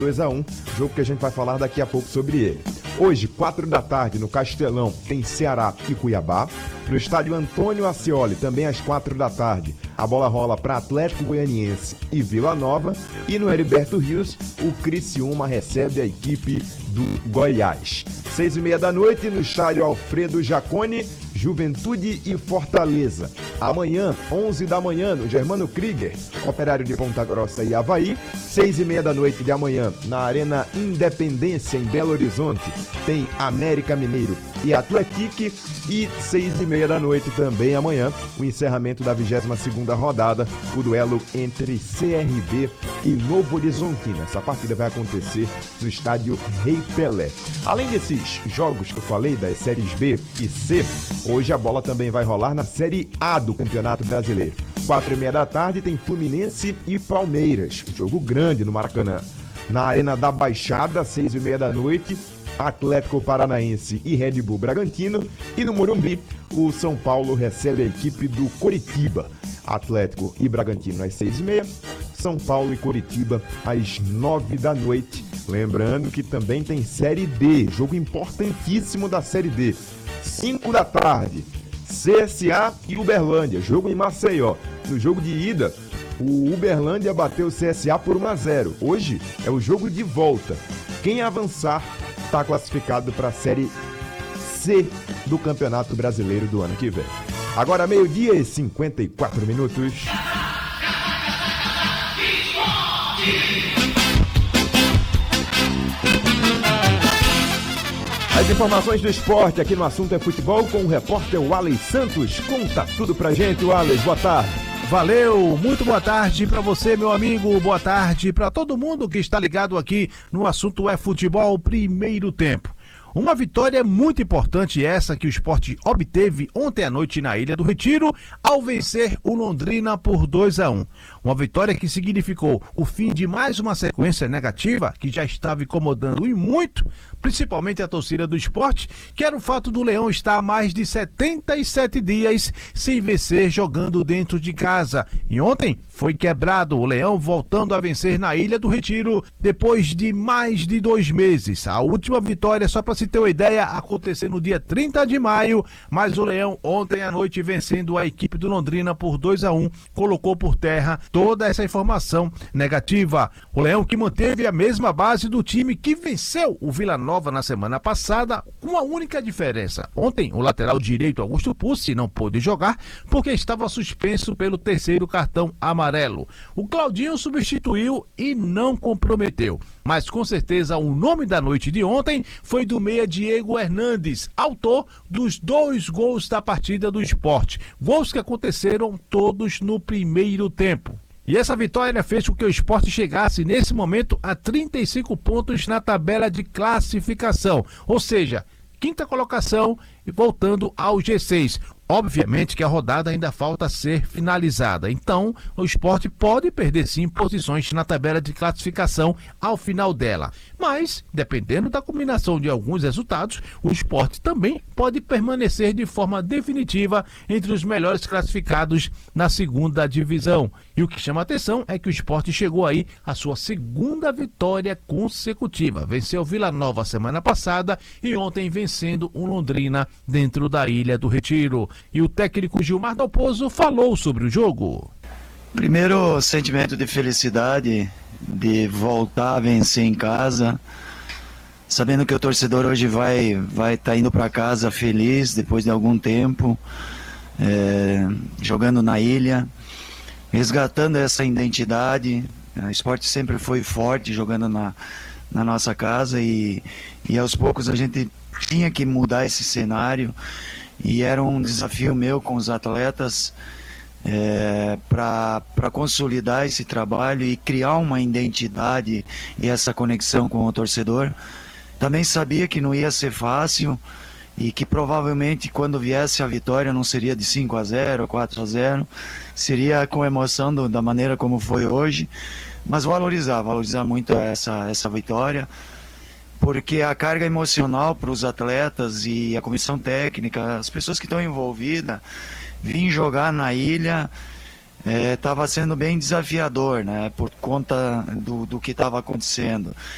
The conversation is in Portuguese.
2-1, jogo que a gente vai falar daqui a pouco sobre ele. Hoje, 4 da tarde, no Castelão, tem Ceará e Cuiabá. No estádio Antônio Ascioli, também às 4 da tarde, a bola rola para Atlético Goianiense e Vila Nova. E no Heriberto Rios, o Criciúma recebe a equipe do Goiás. 6h30 da noite, no estádio Alfredo Jaconi, Juventude e Fortaleza. Amanhã, 11 da manhã, no Germano Krieger, Operário de Ponta Grossa e Avaí. 6h30 da noite de amanhã, na Arena Independência, em Belo Horizonte, tem América Mineiro e Atlético. E 6h30 da noite também amanhã, o encerramento da 22ª rodada, o duelo entre CRB e Novo Horizontino. Essa partida vai acontecer no estádio Rei Pelé. Além desses jogos que eu falei, das séries B e C, hoje a bola também vai rolar na Série A do Campeonato Brasileiro. 4h30 da tarde tem Fluminense e Palmeiras, jogo grande no Maracanã. Na Arena da Baixada, 6h30 da noite, Atlético Paranaense e Red Bull Bragantino. E no Morumbi, o São Paulo recebe a equipe do Coritiba. Atlético e Bragantino às 6h30, São Paulo e Coritiba às 9 da noite. Lembrando que também tem Série D, jogo importantíssimo da Série D. 5 da tarde, CSA e Uberlândia, jogo em Maceió. No jogo de ida, o Uberlândia bateu o CSA por 1-0. Hoje é o jogo de volta. Quem avançar está classificado para a Série C do Campeonato Brasileiro do ano que vem. Agora 12h e 54 minutos. As informações do esporte aqui no Assunto é Futebol com o repórter Walley Santos. Conta tudo pra gente, Walley. Boa tarde. Valeu, muito boa tarde para você, meu amigo, boa tarde para todo mundo que está ligado aqui no Assunto é Futebol, primeiro tempo. Uma vitória muito importante essa que o Sport obteve ontem à noite na Ilha do Retiro, ao vencer o Londrina por 2-1. Uma vitória que significou o fim de mais uma sequência negativa que já estava incomodando e muito, principalmente a torcida do Sport, que era o fato do Leão estar há mais de 77 dias sem vencer jogando dentro de casa. E ontem foi quebrado o Leão voltando a vencer na Ilha do Retiro depois de mais de 2 meses. A última vitória, só para se ter uma ideia, aconteceu no dia 30 de maio, mas o Leão ontem à noite vencendo a equipe do Londrina por 2-1, colocou por terra toda essa informação negativa. O Leão que manteve a mesma base do time que venceu o Vila Nova na semana passada, com uma única diferença. Ontem o lateral direito Augusto Pucci não pôde jogar porque estava suspenso pelo 3º cartão amarelo. O Claudinho substituiu e não comprometeu. Mas com certeza o nome da noite de ontem foi do meia Diego Hernandes, autor dos 2 gols da partida do Sport. Gols que aconteceram todos no primeiro tempo. E essa vitória fez com que o Sport chegasse nesse momento a 35 pontos na tabela de classificação. Ou seja, 5ª colocação e voltando ao G6. Obviamente que a rodada ainda falta ser finalizada, então o Sport pode perder sim posições na tabela de classificação ao final dela. Mas, dependendo da combinação de alguns resultados, o Sport também pode permanecer de forma definitiva entre os melhores classificados na 2ª divisão. E o que chama a atenção é que o Sport chegou aí à sua 2ª vitória consecutiva. Venceu o Vila Nova semana passada e ontem vencendo o Londrina dentro da Ilha do Retiro. E o técnico Gilmar Dalpozo falou sobre o jogo. Primeiro, sentimento de felicidade de voltar a vencer em casa, sabendo que o torcedor hoje vai estar indo para casa feliz depois de algum tempo, jogando na ilha, resgatando essa identidade. O Sport sempre foi forte jogando na nossa casa e aos poucos a gente tinha que mudar esse cenário. E era um desafio meu com os atletas para consolidar esse trabalho e criar uma identidade e essa conexão com o torcedor. Também sabia que não ia ser fácil e que provavelmente quando viesse a vitória não seria de 5-0, 4-0, seria com emoção da maneira como foi hoje, mas valorizar muito essa vitória. Porque a carga emocional para os atletas e a comissão técnica, as pessoas que estão envolvidas, vir jogar na ilha estava sendo bem desafiador, né, por conta do que estava acontecendo.